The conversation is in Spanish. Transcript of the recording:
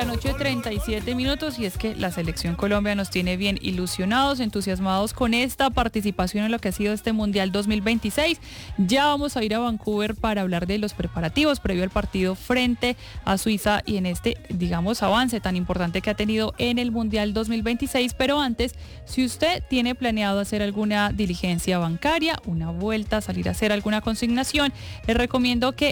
la noche, 37 minutos, y es que la Selección Colombia nos tiene bien ilusionados, entusiasmados con esta participación en lo que ha sido este Mundial 2026. Ya vamos a ir a Vancouver para hablar de los preparativos previo al partido frente a Suiza y en este, digamos, avance tan importante que ha tenido en el Mundial 2026. Pero antes, si usted tiene planeado hacer alguna diligencia bancaria, una vuelta, salir a hacer alguna consignación, les recomiendo que